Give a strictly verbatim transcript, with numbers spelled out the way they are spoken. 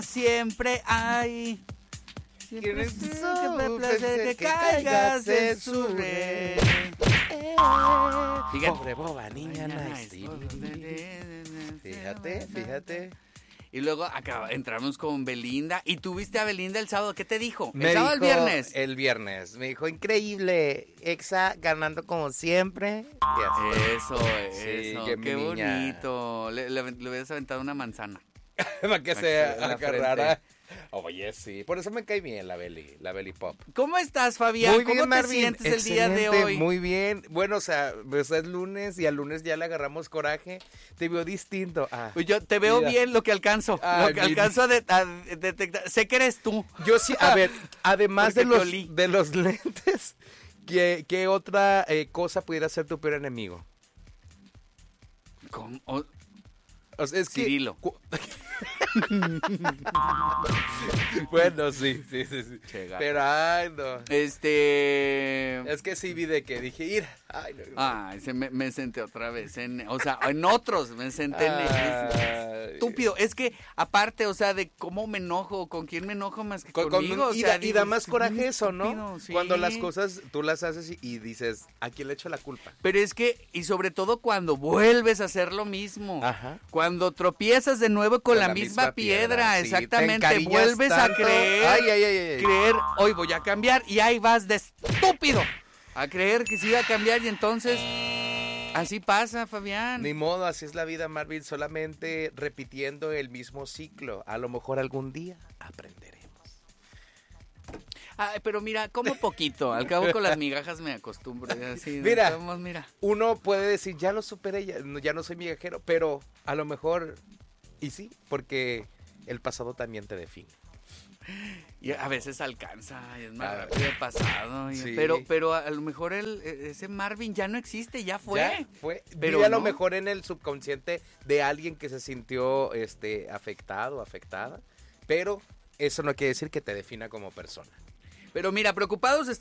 siempre hay. Siempre Quieres es tú, un placer que que caigas caigas en en su su red. Fíjate. Pobre boba, niña nice. Fíjate, Fíjate, fíjate. Y luego acá entramos con Belinda. ¿Y tuviste a Belinda el sábado? ¿Qué te dijo? Me ¿El sábado o el dijo viernes? El viernes. Me dijo, increíble, Exa ganando como siempre. Y así. Eso, Sí, eso. que mi Qué niña. bonito. Le, le, le hubieras aventado una manzana. Para que Para se que en la agarrara. Oye, sí. Por eso me cae bien la Beli, la Beli Pop. ¿Cómo estás, Fabián? Muy ¿Cómo bien, te Marvin. sientes el día de Excelente, hoy? Muy bien. Bueno, o sea, pues es lunes y al lunes ya le agarramos coraje. Te veo distinto. Ah, Pues yo te veo mira. bien lo que alcanzo. Ay, lo que mira. alcanzo a, de- a detectar. Sé que eres tú. Yo sí, a ver, además de Porque te los, olí. de los lentes, ¿qué, qué otra eh, cosa pudiera ser tu peor enemigo? ¿Cómo? O- O sea, es que- Cirilo. cu- bueno, sí, sí, sí, sí. Che, gato. Pero, ay, no. Este. Es que sí vi de que dije, ir. Ay, no. Ay, se me, me senté otra vez en, o sea, en otros me senté en Ay. estúpido. Es que aparte, o sea, de cómo me enojo, con quién me enojo más que Con- con- conmigo, o y, sea, da, y digo, da más es coraje bien eso, ¿no? estúpido, sí. Cuando las cosas tú las haces y, y dices, ¿a quién le echo la culpa? Pero es que, y sobre todo cuando vuelves a hacer lo mismo. Ajá. Cuando tropiezas de nuevo con, la, misma, piedra, sí, te exactamente, encariñas vuelves a tanto. creer, Ay, ay, ay, ay. creer, hoy voy a cambiar, y ahí vas de estúpido a creer que sí iba a cambiar, y entonces, así pasa, Fabián. Ni modo, así es la vida, Marvin, solamente repitiendo el mismo ciclo. A lo mejor algún día aprenderemos. Ay, pero mira, como poquito, al cabo con las migajas me acostumbro, y así, Mira. estamos, mira. Uno puede decir, ya lo superé, ya no, ya no soy migajero, pero a lo mejor, y sí, porque el pasado también te define. Y a veces alcanza, y es más Ah, rápido el pasado, y- sí. pero, pero a lo mejor el, ese Marvin ya no existe, ya fue. Ya fue. Pero Vive a lo no. mejor en el subconsciente de alguien que se sintió este, afectado, afectada, pero eso no quiere decir que te defina como persona. Pero mira, preocupados